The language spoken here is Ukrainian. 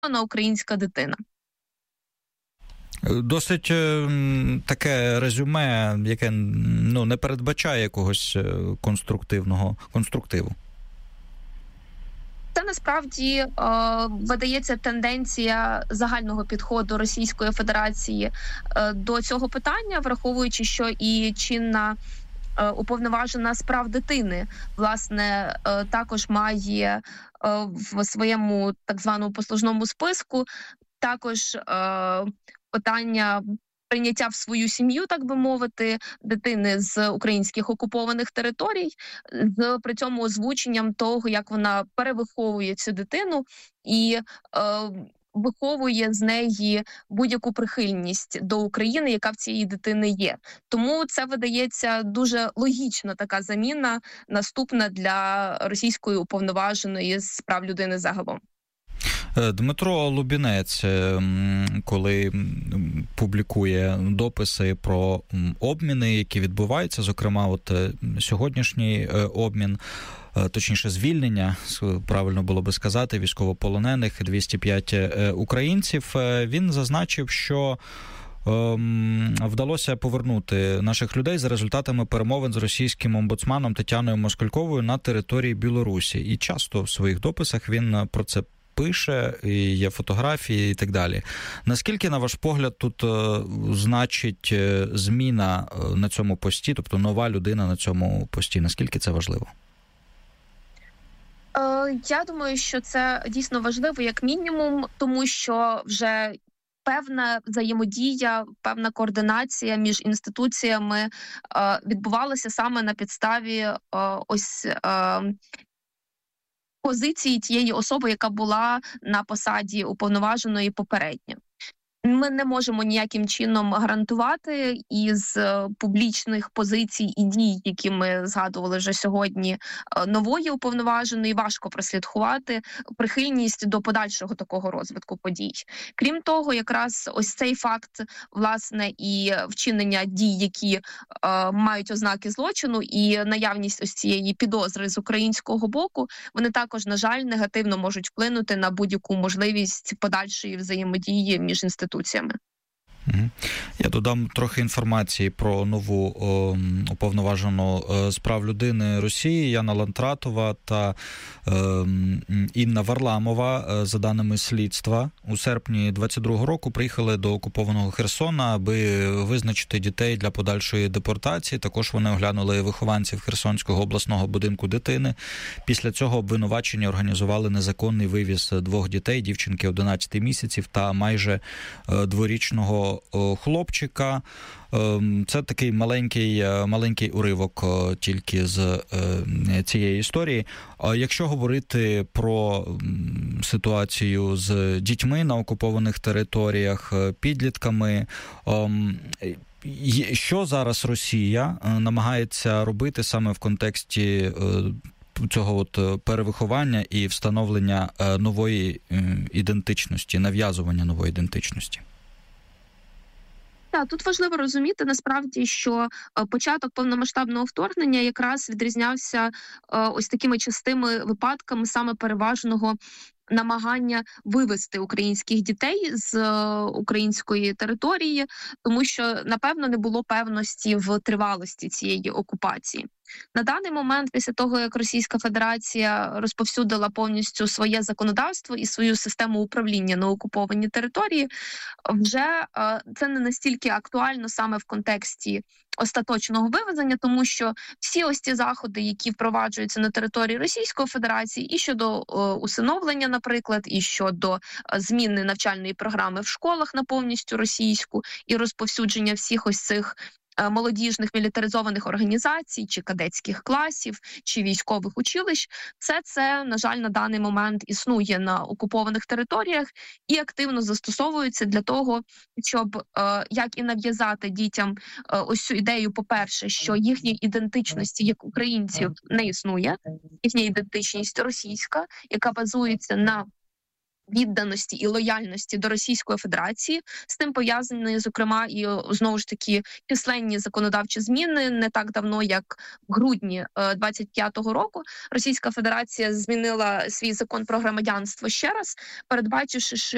українська дитина. Досить таке резюме, яке не передбачає якогось конструктиву. Це насправді видається тенденція загального підходу Російської Федерації до цього питання, враховуючи, що і чинна уповноважена з прав дитини, власне, також має в своєму так званому послужному списку також питання прийняття в свою сім'ю, так би мовити, дитини з українських окупованих територій, з при цьому озвученням того, як вона перевиховує цю дитину і виховує з неї будь-яку прихильність до України, яка в цієї дитини є. Тому це видається дуже логічна така заміна, наступна для російської уповноваженої з прав людини загалом. Дмитро Лубінець, коли публікує дописи про обміни, які відбуваються, зокрема, сьогоднішній обмін, точніше звільнення, правильно було би сказати, військовополонених 205 українців, він зазначив, що вдалося повернути наших людей за результатами перемовин з російським омбудсманом Тетяною Москальковою на території Білорусі. І часто в своїх дописах він про це пише, і є фотографії і так далі. Наскільки, на ваш погляд, тут значить зміна на цьому пості, тобто нова людина на цьому пості? Наскільки це важливо? Я думаю, що це дійсно важливо як мінімум, тому що вже певна взаємодія, певна координація між інституціями відбувалася саме на підставі позиції тієї особи, яка була на посаді уповноваженої попередньо. Ми не можемо ніяким чином гарантувати із публічних позицій і дій, які ми згадували вже сьогодні, нової уповноваженої, важко прослідкувати прихильність до подальшого такого розвитку подій. Крім того, якраз ось цей факт, власне, і вчинення дій, які мають ознаки злочину, і наявність ось цієї підозри з українського боку, вони також, на жаль, негативно можуть вплинути на будь-яку можливість подальшої взаємодії між інституціями. Я додам трохи інформації про нову уповноважену з прав людини Росії Яна Лантратова та Інна Варламова, за даними слідства, у серпні 22-го року приїхали до окупованого Херсона, аби визначити дітей для подальшої депортації. Також вони оглянули вихованців Херсонського обласного будинку дитини. Після цього обвинувачені організували незаконний вивіз 2 дітей, дівчинки 11 місяців та майже 2-річного хлопчика. Це такий маленький уривок тільки з цієї історії. Якщо говорити про ситуацію з дітьми на окупованих територіях, підлітками, що зараз Росія намагається робити саме в контексті цього перевиховання і встановлення нової ідентичності, нав'язування нової ідентичності? Так, тут важливо розуміти, насправді, що початок повномасштабного вторгнення якраз відрізнявся ось такими частими випадками саме переважного намагання вивести українських дітей з української території, тому що, напевно, не було певності в тривалості цієї окупації. На даний момент, після того, як Російська Федерація розповсюдила повністю своє законодавство і свою систему управління на окупованій території, вже це не настільки актуально саме в контексті остаточного вивезення, тому що всі ось ці заходи, які впроваджуються на території Російської Федерації, і щодо усиновлення, наприклад, і щодо зміни навчальної програми в школах на повністю російську, і розповсюдження всіх ось цих молодіжних мілітаризованих організацій, чи кадетських класів, чи військових училищ, все це, на жаль, на даний момент існує на окупованих територіях і активно застосовується для того, щоб як і нав'язати дітям ось цю ідею, по-перше, що їхньої ідентичності як українців не існує, їхня ідентичність російська, яка базується на відданості і лояльності до Російської Федерації. З тим пов'язані, зокрема, і знову ж таки численні законодавчі зміни. Не так давно, як в грудні 25-го року, Російська Федерація змінила свій закон про громадянство ще раз, передбачивши, що